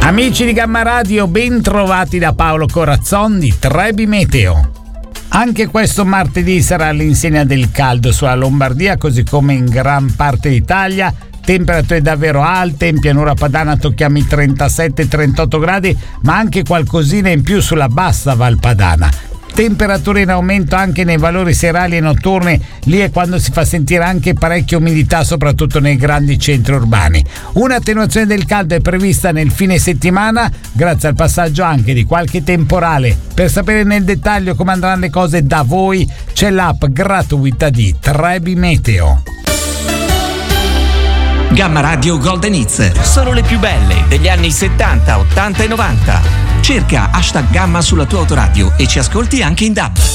Amici di Gamma Radio, ben trovati da Paolo Corazzon di Trebi Meteo. Anche questo martedì sarà all'insegna del caldo sulla Lombardia, così come in gran parte d'Italia. Temperature davvero alte, in pianura padana tocchiamo i 37-38 gradi, ma anche qualcosina in più sulla bassa Val Padana. Temperature in aumento anche nei valori serali e notturni, lì è quando si fa sentire anche parecchia umidità, soprattutto nei grandi centri urbani. Un'attenuazione del caldo è prevista nel fine settimana, grazie al passaggio anche di qualche temporale. Per sapere nel dettaglio come andranno le cose da voi, c'è l'app gratuita di Trebi Meteo. Gamma Radio Golden Hits, solo le più belle degli anni 70, 80 e 90. Cerca #Gamma sulla tua autoradio e ci ascolti anche in DAB.